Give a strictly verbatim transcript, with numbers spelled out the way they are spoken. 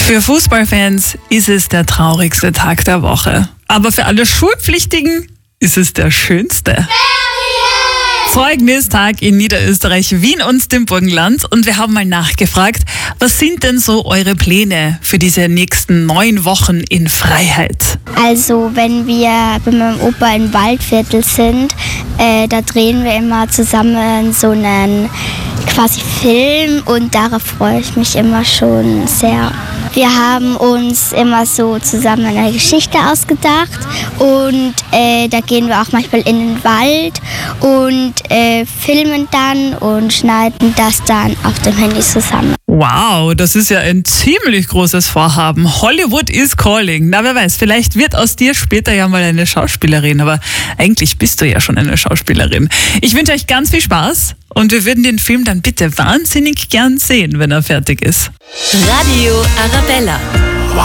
Für Fußballfans ist es der traurigste Tag der Woche. Aber für alle Schulpflichtigen ist es der schönste. Zeugnistag in Niederösterreich, Wien und dem Burgenland. Und wir haben mal nachgefragt, was sind denn so eure Pläne für diese nächsten neun Wochen in Freiheit? Also wenn wir bei meinem Opa im Waldviertel sind, äh, da drehen wir immer zusammen so einen quasi Film und darauf freue ich mich immer schon sehr. Wir haben uns immer so zusammen eine Geschichte ausgedacht und äh, da gehen wir auch manchmal in den Wald und äh, filmen dann und schneiden das dann auf dem Handy zusammen. Wow, das ist ja ein ziemlich großes Vorhaben. Hollywood is calling. Na, wer weiß, vielleicht wird aus dir später ja mal eine Schauspielerin, aber eigentlich bist du ja schon eine Schauspielerin. Ich wünsche euch ganz viel Spaß und wir würden den Film dann bitte wahnsinnig gern sehen, wenn er fertig ist. Radio Arabella.